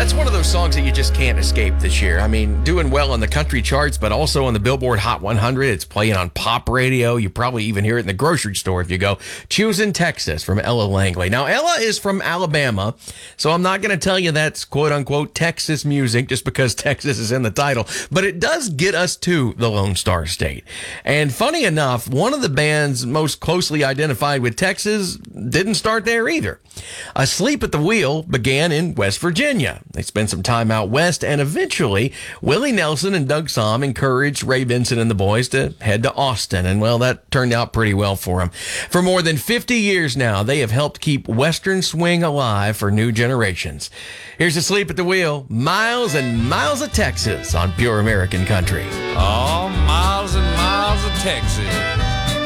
That's one of those songs that you just can't escape this year. I mean, doing well on the country charts, but also on the Billboard Hot 100. It's playing on pop radio. You probably even hear it in the grocery store if you go. Choosing Texas from Ella Langley. Now, Ella is from Alabama, so I'm not going to tell you that's quote-unquote Texas music just because Texas is in the title, but it does get us to the Lone Star State. And funny enough, one of the bands most closely identified with Texas didn't start there either. Asleep at the Wheel began in West Virginia. They spent some time out west, and eventually Willie Nelson and Doug Sahm encouraged Ray Vincent and the boys to head to Austin, and well, that turned out pretty well for them. For more than 50 years now, they have helped keep Western swing alive for new generations. Here's Asleep at the Wheel, Miles and Miles of Texas on Pure American Country. Oh, miles and miles of Texas.